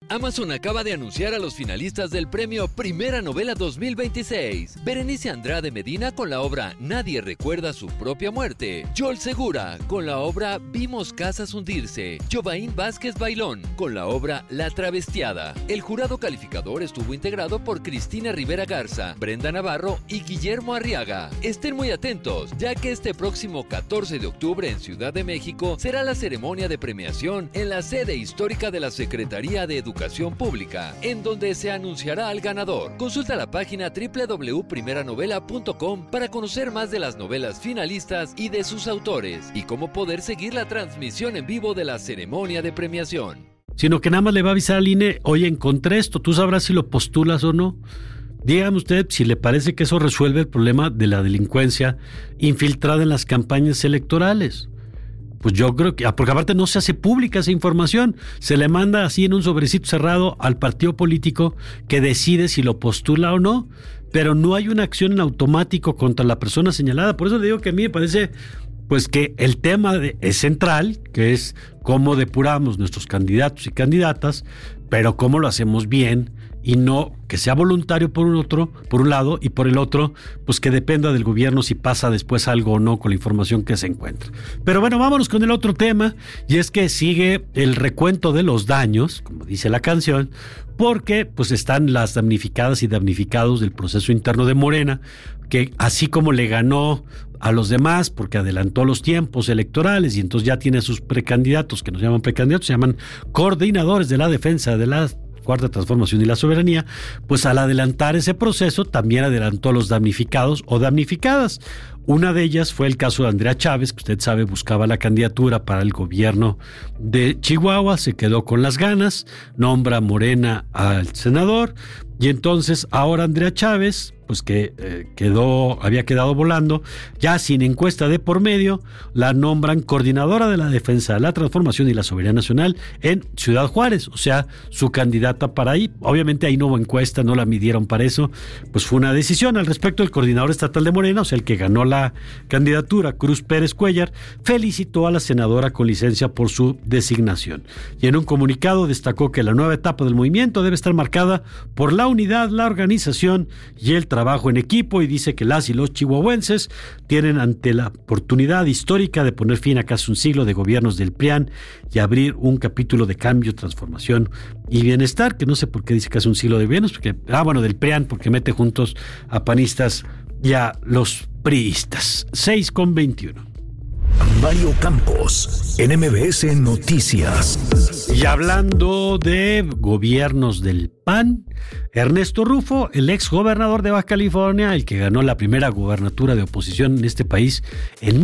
Amazon acaba de anunciar a los finalistas del premio Primera Novela 2026. Berenice Andrade Medina con la obra Nadie recuerda su propia muerte. Joel Segura con la obra Vimos casas hundirse. Jovaín Vázquez Bailón con la obra La travestiada. El jurado calificador estuvo integrado por Cristina Rivera Garza, Brenda Navarro y Guillermo Arriaga. Estén muy atentos, ya que este próximo 14 de octubre en Ciudad de México será la ceremonia de premiación en la sede histórica de la Secretaría de Educación Pública, en donde se anunciará al ganador. Consulta la página www.primeranovela.com para conocer más de las novelas finalistas y de sus autores, y cómo poder seguir la transmisión en vivo de la ceremonia de premiación. Sino que nada más le va a avisar al INE, oye, encontré esto, tú sabrás si lo postulas o no. Dígame usted si le parece que eso resuelve el problema de la delincuencia infiltrada en las campañas electorales. Pues yo creo que, porque aparte no se hace pública esa información, se le manda así en un sobrecito cerrado al partido político que decide si lo postula o no, pero no hay una acción en automático contra la persona señalada. Por eso le digo que a mí me parece pues que el tema es central, que es cómo depuramos nuestros candidatos y candidatas, pero cómo lo hacemos bien y no que sea voluntario por un lado, y por el otro, pues que dependa del gobierno si pasa después algo o no con la información que se encuentra. Pero bueno, vámonos con el otro tema, y es que sigue el recuento de los daños, como dice la canción, porque pues están las damnificadas y damnificados del proceso interno de Morena, que así como le ganó a los demás porque adelantó los tiempos electorales y entonces ya tiene sus precandidatos, que no se llaman precandidatos, se llaman coordinadores de la defensa de la Cuarta Transformación y la Soberanía, pues al adelantar ese proceso también adelantó a los damnificados o damnificadas. Una de ellas fue el caso de Andrea Chávez, que usted sabe buscaba la candidatura para el gobierno de Chihuahua, se quedó con las ganas, nombra a Morena al senador, y entonces ahora Andrea Chávez, pues que había quedado volando, ya sin encuesta de por medio, la nombran coordinadora de la defensa de la transformación y la soberanía nacional en Ciudad Juárez, o sea, su candidata para ahí. Obviamente ahí no hubo encuesta, no la midieron para eso, pues fue una decisión. Al respecto, el coordinador estatal de Morena, o sea, el que ganó la candidatura, Cruz Pérez Cuellar, felicitó a la senadora con licencia por su designación. Y en un comunicado destacó que la nueva etapa del movimiento debe estar marcada por la unidad, la organización y el trabajo en equipo, y dice que las y los chihuahuenses tienen ante la oportunidad histórica de poner fin a casi un siglo de gobiernos del PRIAN y abrir un capítulo de cambio, transformación y bienestar, que no sé por qué dice casi un siglo de gobiernos, porque, del PRIAN, porque mete juntos a panistas y a los priistas. 6:21. Mario Campos, en MBS Noticias. Y hablando de gobiernos del PAN, Ernesto Rufo, el ex gobernador de Baja California, el que ganó la primera gubernatura de oposición en este país en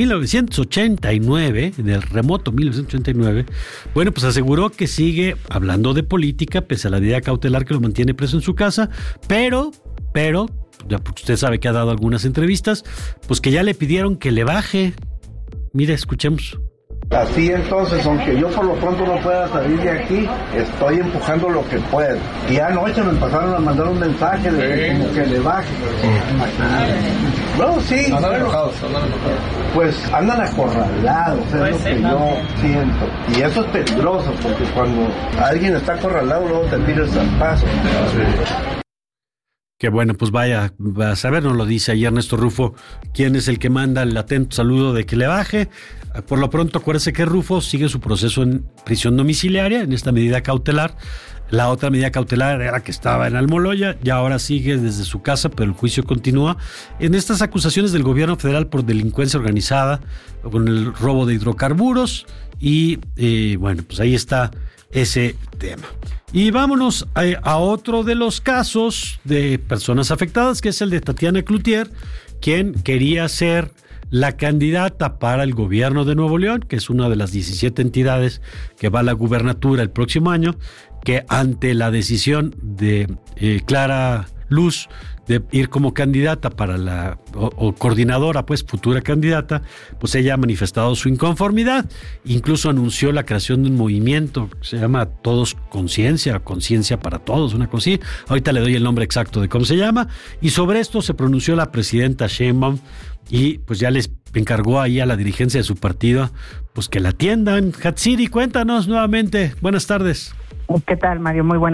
1989, en el remoto 1989, bueno, pues aseguró que sigue hablando de política pese a la medida cautelar que lo mantiene preso en su casa, pero, ya porque usted sabe que ha dado algunas entrevistas, pues que ya le pidieron que le baje. Mire, escuchemos. Así entonces, aunque yo por lo pronto no pueda salir de aquí, estoy empujando lo que puedo. Y anoche me pasaron a mandar un mensaje de que como que le baje. No, sí. Andan enojados. Pues andan acorralados, es lo que yo siento. Y eso es peligroso, porque cuando alguien está acorralado, luego te tira el zarpazo. Que bueno, pues vaya a saber, nos lo dice ahí Ernesto Rufo, quién es el que manda el atento saludo de que le baje. Por lo pronto, acuérdese que Rufo sigue su proceso en prisión domiciliaria, en esta medida cautelar. La otra medida cautelar era que estaba en Almoloya, y ahora sigue desde su casa, pero el juicio continúa en estas acusaciones del gobierno federal por delincuencia organizada, con el robo de hidrocarburos, y bueno, pues ahí está ese tema. Y vámonos a otro de los casos de personas afectadas, que es el de Tatiana Cloutier, quien quería ser la candidata para el gobierno de Nuevo León, que es una de las 17 entidades que va a la gubernatura el próximo año, que ante la decisión de Clara Luz de ir como candidata para o coordinadora, pues futura candidata, pues ella ha manifestado su inconformidad, incluso anunció la creación de un movimiento que se llama Todos Conciencia para Todos, una cosa así. Ahorita le doy el nombre exacto de cómo se llama, y sobre esto se pronunció la presidenta Sheinbaum, y pues ya les encargó ahí a la dirigencia de su partido pues que la atiendan. Hatsiri, cuéntanos nuevamente. Buenas tardes. ¿Qué tal, Mario? Muy buenas